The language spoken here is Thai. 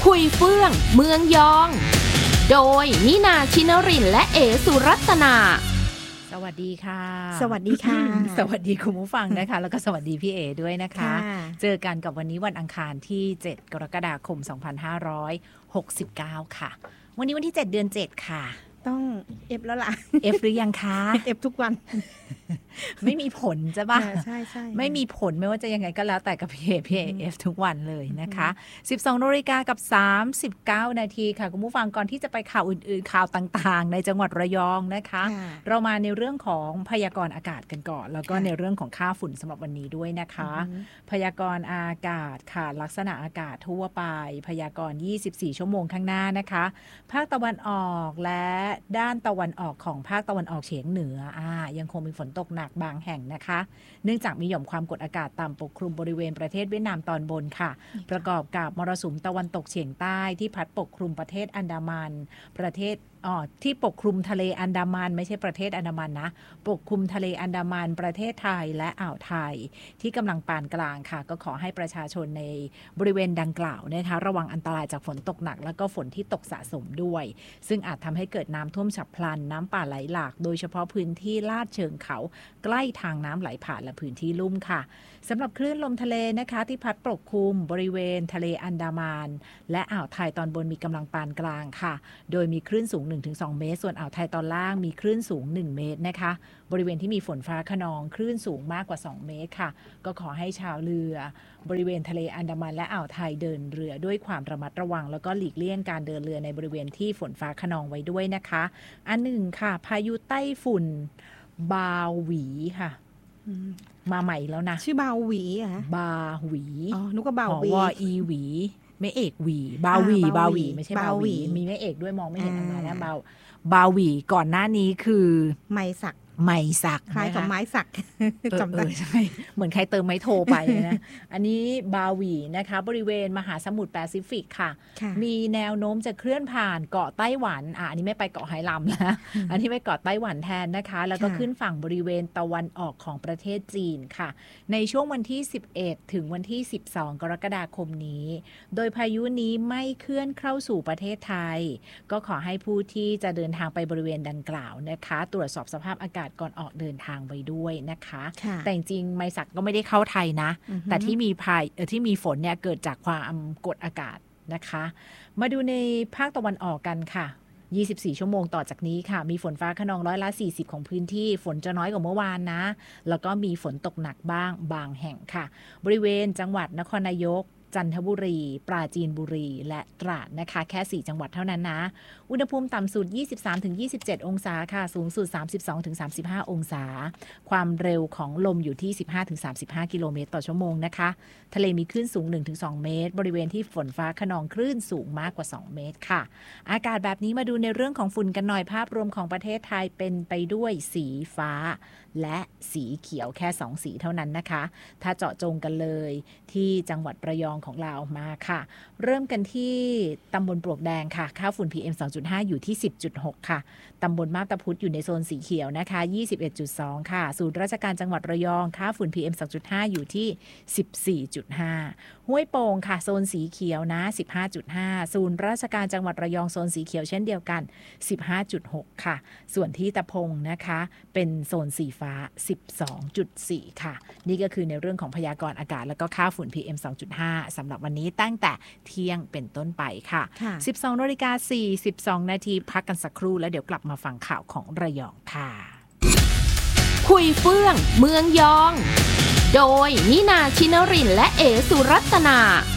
คุยเฟื่องเมืองยองโดยนินาชินรินทร์และเอสุรัตนาสวัสดีค่ะสวัสดีค่ะสวัสดีคุณผู้ฟังนะคะแล้วก็สวัสดีพี่เอด้วยนะคะเจอกันกับวันนี้วันอังคารที่7กรกฎาคม2569ค่ะวันนี้วันที่7เดือน7ค่ะต้องเอฟแล้วล่ะเอฟหรือยังคะเอฟทุกวันไม่มีผลใช่ปะใช่ใช่ไม่มีผลไม่ว่าจะยังไงก็แล้วแต่กับพี่เอฟทุกวันเลยนะคะ12:39 นาทีค่ะคุณผู้ฟังก่อนที่จะไปข่าวอื่นๆข่าวต่างๆในจังหวัดระยองนะคะเรามาในเรื่องของพยากรณ์อากาศกันก่อนแล้วก็ในเรื่องของค่าฝุ่นสำหรับวันนี้ด้วยนะคะพยากรณ์อากาศค่ะลักษณะอากาศทั่วไปพยากรณ์24ชั่วโมงข้างหน้านะคะภาคตะวันออกและด้านตะวันออกของภาคตะวันออกเฉียงเหนือยังคงมีฝนตกหนักบางแห่งนะคะเนื่องจากมีหย่อมความกดอากาศต่ำปกคลุมบริเวณประเทศเวียดนามตอนบนค่ะประกอบกับมรสุมตะวันตกเฉียงใต้ที่พัดปกคลุมประเทศอันดามันประเทศที่ปกคลุมทะเลอันดามันไม่ใช่ประเทศอันดามันนะปกคลุมทะเลอันดามันประเทศไทยและอ่าวไทยที่กำลังปานกลางค่ะก็ขอให้ประชาชนในบริเวณดังกล่าวนะคะระวังอันตรายจากฝนตกหนักแล้วก็ฝนที่ตกสะสมด้วยซึ่งอาจทำให้เกิดน้ำท่วมฉับพลันน้ำป่าไหลหลากโดยเฉพาะพื้นที่ลาดเชิงเขาใกล้ทางน้ำไหลผ่านและพื้นที่ลุ่มค่ะสำหรับคลื่นลมทะเลนะคะที่พัดปกคลุมบริเวณทะเลอันดามันและอ่าวไทยตอนบนมีกำลังปานกลางค่ะโดยมีคลื่นสูง 1-2 เมตรส่วนอ่าวไทยตอนล่างมีคลื่นสูง1เมตรนะคะบริเวณที่มีฝนฟ้าคะนองคลื่นสูงมากกว่า2เมตรค่ะก็ขอให้ชาวเรือบริเวณทะเลอันดามันและอ่าวไทยเดินเรือด้วยความระมัดระวังแล้วก็หลีกเลี่ยงการเดินเรือในบริเวณที่ฝนฟ้าคะนองไว้ด้วยนะคะอันหนึ่งค่ะพายุไต้ฝุ่นบาหวีค่ะมาใหม่แล้วนะชื่อบาหวีอะบาหวีนึกว่าบาหวีอีหวีไม่เอกหวีบาหวีไม่ใช่บาหวีมีไม่เอกด้วยมองไม่เห็นอะไรนะบาหวีก่อนหน้านี้คือไม้สักคล้ายกับไม้สักจำได้ใช่เหมือนใครเติมไม้โทไปนะอันนี้บาหวีนะคะบริเวณมหาสมุทรแปซิฟิกค่ะมีแนวโน้มจะเคลื่อนผ่านเกาะไต้หวันอันนี้ไม่ไปเกาะไหหลำนะอันนี้ไปเกาะไต้หวันแทนนะคะแล้วก็ขึ้นฝั่งบริเวณตะวันออกของประเทศจีนค่ะในช่วงวันที่11ถึงวันที่12กรกฎาคมนี้โดยพายุนี้ไม่เคลื่อนเข้าสู่ประเทศไทยก็ขอให้ผู้ที่จะเดินทางไปบริเวณดังกล่าวนะคะตรวจสอบสภาพอากาศก่อนออกเดินทางไว้ด้วยนะคะแต่จริงไมสักก็ไม่ได้เข้าไทยนะแต่ที่มีฝนเนี่ยเกิดจากความกดอากาศนะคะมาดูในภาคตะวันออกกันค่ะ24ชั่วโมงต่อจากนี้ค่ะมีฝนฟ้าคะนอง40%ของพื้นที่ฝนจะน้อยกว่าเมื่อวานนะแล้วก็มีฝนตกหนักบ้างบางแห่งค่ะบริเวณจังหวัดนครนายกจันทบุรีปราจีนบุรีและตราดนะคะแค่4จังหวัดเท่านั้นนะอุณหภูมิต่ำสุด 23-27 องศาค่ะสูงสุด 32-35 องศาความเร็วของลมอยู่ที่ 15-35 กิโลเมตรต่อชั่วโมงนะคะทะเลมีคลื่นสูง 1-2 เมตรบริเวณที่ฝนฟ้าคะนองคลื่นสูงมากกว่า2เมตรค่ะอากาศแบบนี้มาดูในเรื่องของฝุ่นกันหน่อยภาพรวมของประเทศไทยเป็นไปด้วยสีฟ้าและสีเขียวแค่2สีเท่านั้นนะคะถ้าเจาะจงกันเลยที่จังหวัดระยองของเรามาค่ะเริ่มกันที่ตำบลปลวกแดงค่ะค่าฝุ่น PM 2.5 อยู่ที่ 10.6 ค่ะตำบลมาบตาพุธอยู่ในโซนสีเขียวนะคะ 21.2 ค่ะศูนย์ราชการจังหวัดระยองค่าฝุ่น PM 2.5 อยู่ที่ 14.5 ห้วยโป่งค่ะโซนสีเขียวนะ 15.5 ศูนย์ราชการจังหวัดระยองโซนสีเขียวเช่นเดียวกัน 15.6 ค่ะส่วนที่ตะพงนะคะเป็นโซนสีฟ้า 12.4 ค่ะนี่ก็คือในเรื่องของพยากรณ์อากาศแล้วก็ค่าฝุ่น PM 2.5 สำหรับวันนี้ตั้งแต่เที่ยงเป็นต้นไปค่ะ 12:42 นาทีพักกันสักครู่แล้วเดี๋ยวกลับมาฟังข่าวของระยองค่ะคุยเฟื่องเมืองยองโดยนินาชินรินทร์และเอสุรัตนา